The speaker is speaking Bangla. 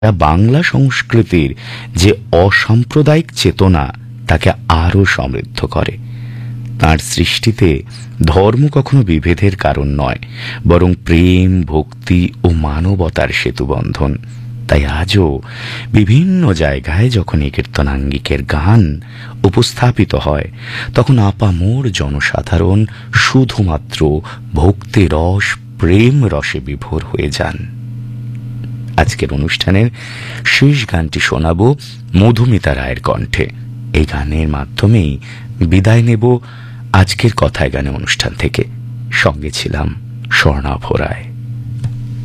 বাংলা সংস্কৃতির যে অসাম্প্রদায়িক চেতনা তাকে আরো সমৃদ্ধ করে। তাঁর সৃষ্টিতে ধর্ম কখনো বিভেদের কারণ নয়, বরং প্রেম, ভক্তি ও মানবতার সেতুবন্ধন। তাই আজও বিভিন্ন জায়গায় যখন এই কীর্তনাঙ্গিকের গান উপস্থাপিত হয়, তখন আপামোর জনসাধারণ শুধুমাত্র ভক্তি রস, প্রেম রসে বিভোর হয়ে যান। আজকের অনুষ্ঠানের শেষ গানটি শোনাব মধুমিতা রায়ের কণ্ঠে। এই গানের মাধ্যমেই বিদায় নেব আজকের কথায় গানে অনুষ্ঠান থেকে। সঙ্গে ছিলাম স্বর্ণাভ রায়।